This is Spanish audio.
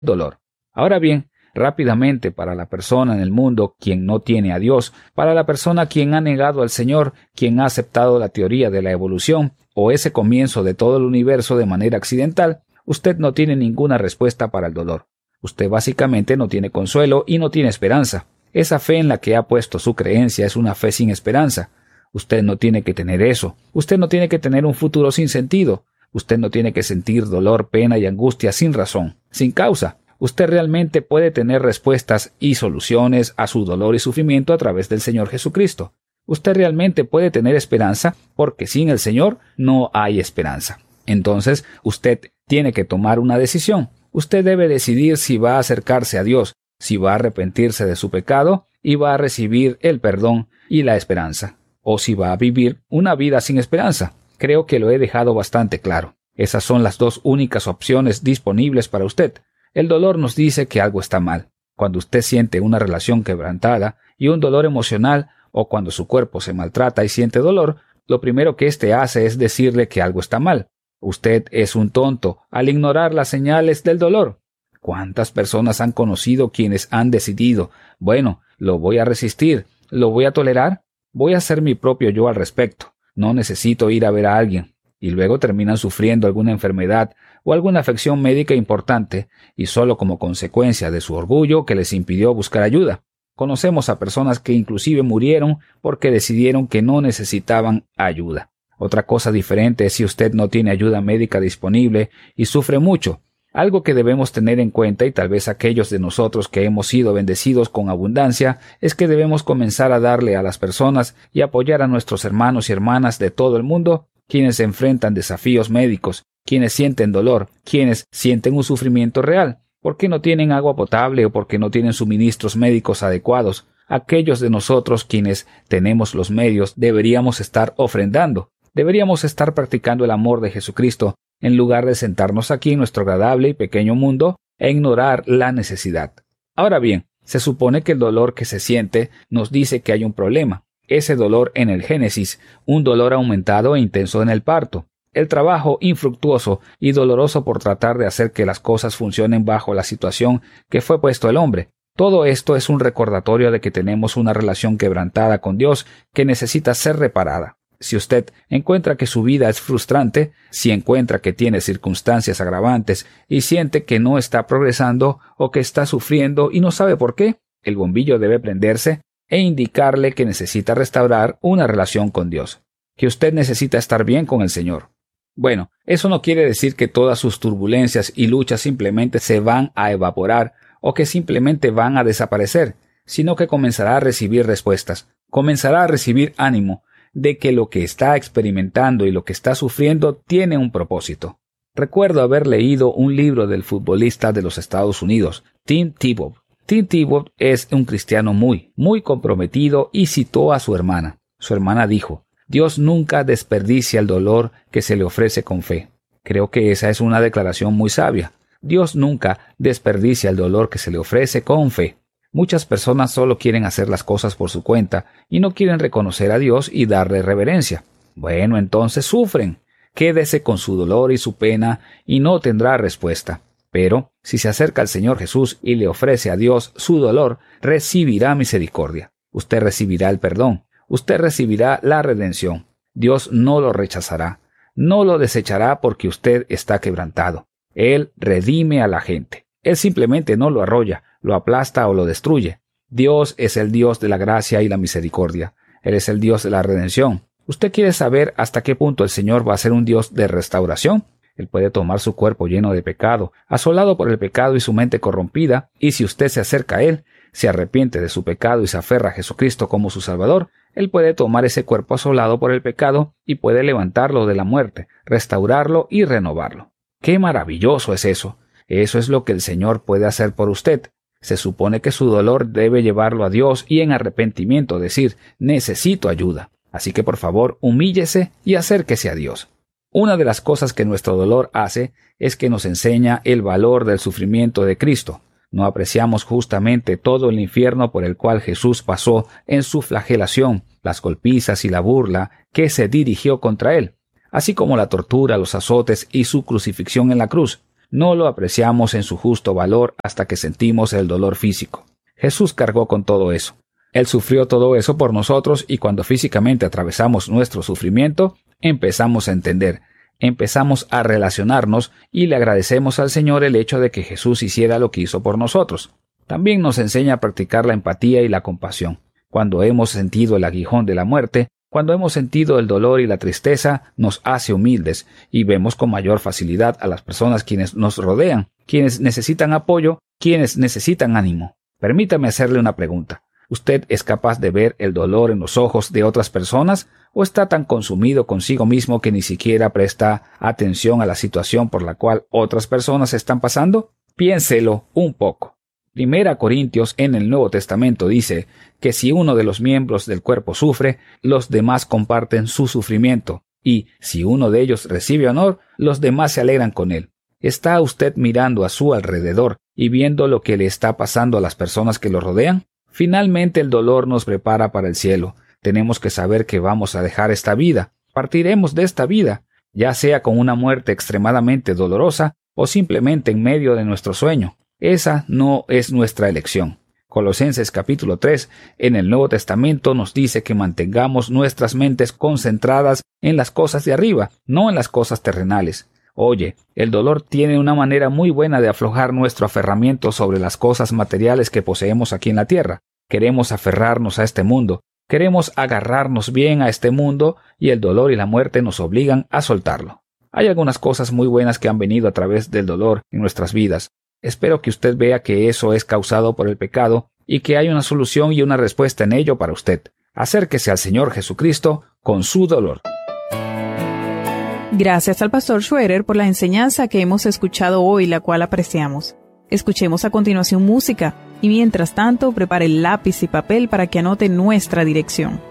dolor. Ahora bien, rápidamente para la persona en el mundo quien no tiene a Dios, para la persona quien ha negado al Señor, quien ha aceptado la teoría de la evolución o ese comienzo de todo el universo de manera accidental, usted no tiene ninguna respuesta para el dolor. Usted básicamente no tiene consuelo y no tiene esperanza. Esa fe en la que ha puesto su creencia es una fe sin esperanza. Usted no tiene que tener eso. Usted no tiene que tener un futuro sin sentido. Usted no tiene que sentir dolor, pena y angustia sin razón, sin causa. Usted realmente puede tener respuestas y soluciones a su dolor y sufrimiento a través del Señor Jesucristo. Usted realmente puede tener esperanza porque sin el Señor no hay esperanza. Entonces, usted tiene que tomar una decisión. Usted debe decidir si va a acercarse a Dios, si va a arrepentirse de su pecado y va a recibir el perdón y la esperanza, o si va a vivir una vida sin esperanza. Creo que lo he dejado bastante claro. Esas son las dos únicas opciones disponibles para usted. El dolor nos dice que algo está mal. Cuando usted siente una relación quebrantada y un dolor emocional, o cuando su cuerpo se maltrata y siente dolor, lo primero que éste hace es decirle que algo está mal. Usted es un tonto al ignorar las señales del dolor. ¿Cuántas personas han conocido quienes han decidido, bueno, lo voy a resistir, lo voy a tolerar, voy a hacer mi propio yo al respecto, no necesito ir a ver a alguien, y luego terminan sufriendo alguna enfermedad o alguna afección médica importante, y solo como consecuencia de su orgullo que les impidió buscar ayuda? Conocemos a personas que inclusive murieron porque decidieron que no necesitaban ayuda. Otra cosa diferente es si usted no tiene ayuda médica disponible y sufre mucho. Algo que debemos tener en cuenta, y tal vez aquellos de nosotros que hemos sido bendecidos con abundancia, es que debemos comenzar a darle a las personas y apoyar a nuestros hermanos y hermanas de todo el mundo, quienes enfrentan desafíos médicos, quienes sienten dolor, quienes sienten un sufrimiento real, porque no tienen agua potable o porque no tienen suministros médicos adecuados. Aquellos de nosotros quienes tenemos los medios deberíamos estar ofrendando. Deberíamos estar practicando el amor de Jesucristo en lugar de sentarnos aquí en nuestro agradable y pequeño mundo e ignorar la necesidad. Ahora bien, se supone que el dolor que se siente nos dice que hay un problema. Ese dolor en el Génesis, un dolor aumentado e intenso en el parto. El trabajo infructuoso y doloroso por tratar de hacer que las cosas funcionen bajo la situación que fue puesto el hombre. Todo esto es un recordatorio de que tenemos una relación quebrantada con Dios que necesita ser reparada. Si usted encuentra que su vida es frustrante, si encuentra que tiene circunstancias agravantes y siente que no está progresando o que está sufriendo y no sabe por qué, el bombillo debe prenderse e indicarle que necesita restaurar una relación con Dios, que usted necesita estar bien con el Señor. Bueno, eso no quiere decir que todas sus turbulencias y luchas simplemente se van a evaporar o que simplemente van a desaparecer, sino que comenzará a recibir respuestas, comenzará a recibir ánimo, de que lo que está experimentando y lo que está sufriendo tiene un propósito. Recuerdo haber leído un libro del futbolista de los Estados Unidos, Tim Tebow. Tim Tebow es un cristiano muy comprometido y citó a su hermana. Su hermana dijo: Dios nunca desperdicia el dolor que se le ofrece con fe. Creo que esa es una declaración muy sabia. Dios nunca desperdicia el dolor que se le ofrece con fe. Muchas personas solo quieren hacer las cosas por su cuenta y no quieren reconocer a Dios y darle reverencia. Bueno, entonces sufren. Quédese con su dolor y su pena y no tendrá respuesta. Pero si se acerca al Señor Jesús y le ofrece a Dios su dolor, recibirá misericordia. Usted recibirá el perdón. Usted recibirá la redención. Dios no lo rechazará. No lo desechará porque usted está quebrantado. Él redime a la gente. Él simplemente no lo arrolla, lo aplasta o lo destruye. Dios es el Dios de la gracia y la misericordia. Él es el Dios de la redención. ¿Usted quiere saber hasta qué punto el Señor va a ser un Dios de restauración? Él puede tomar su cuerpo lleno de pecado, asolado por el pecado y su mente corrompida, y si usted se acerca a Él, se arrepiente de su pecado y se aferra a Jesucristo como su Salvador, Él puede tomar ese cuerpo asolado por el pecado y puede levantarlo de la muerte, restaurarlo y renovarlo. ¡Qué maravilloso es eso! Eso es lo que el Señor puede hacer por usted. Se supone que su dolor debe llevarlo a Dios y en arrepentimiento decir: necesito ayuda. Así que por favor, humíllese y acérquese a Dios. Una de las cosas que nuestro dolor hace es que nos enseña el valor del sufrimiento de Cristo. No apreciamos justamente todo el infierno por el cual Jesús pasó en su flagelación, las golpizas y la burla que se dirigió contra Él, así como la tortura, los azotes y su crucifixión en la cruz. no lo apreciamos en su justo valor hasta que sentimos el dolor físico. Jesús cargó con todo eso. Él sufrió todo eso por nosotros y cuando físicamente atravesamos nuestro sufrimiento, empezamos a entender, empezamos a relacionarnos y le agradecemos al Señor el hecho de que Jesús hiciera lo que hizo por nosotros. También nos enseña a practicar la empatía y la compasión. Cuando hemos sentido el aguijón de la muerte, cuando hemos sentido el dolor y la tristeza, nos hace humildes y vemos con mayor facilidad a las personas quienes nos rodean, quienes necesitan apoyo, quienes necesitan ánimo. Permítame hacerle una pregunta. ¿Usted es capaz de ver el dolor en los ojos de otras personas o está tan consumido consigo mismo que ni siquiera presta atención a la situación por la cual otras personas están pasando? Piénselo un poco. 1 Corintios en el Nuevo Testamento dice que si uno de los miembros del cuerpo sufre, los demás comparten su sufrimiento, y si uno de ellos recibe honor, los demás se alegran con él. ¿Está usted mirando a su alrededor y viendo lo que le está pasando a las personas que lo rodean? Finalmente el dolor nos prepara para el cielo. Tenemos que saber que vamos a dejar esta vida. Partiremos de esta vida, ya sea con una muerte extremadamente dolorosa o simplemente en medio de nuestro sueño. Esa no es nuestra elección. Colosenses capítulo 3 en el Nuevo Testamento nos dice que mantengamos nuestras mentes concentradas en las cosas de arriba, no en las cosas terrenales. Oye, el dolor tiene una manera muy buena de aflojar nuestro aferramiento sobre las cosas materiales que poseemos aquí en la tierra. Queremos aferrarnos a este mundo, queremos agarrarnos bien a este mundo y el dolor y la muerte nos obligan a soltarlo. Hay algunas cosas muy buenas que han venido a través del dolor en nuestras vidas. Espero que usted vea que eso es causado por el pecado y que hay una solución y una respuesta en ello para usted. Acérquese al Señor Jesucristo con su dolor. Gracias al pastor Schroeder por la enseñanza que hemos escuchado hoy, la cual apreciamos. Escuchemos a continuación música y mientras tanto prepare lápiz y papel para que anote nuestra dirección.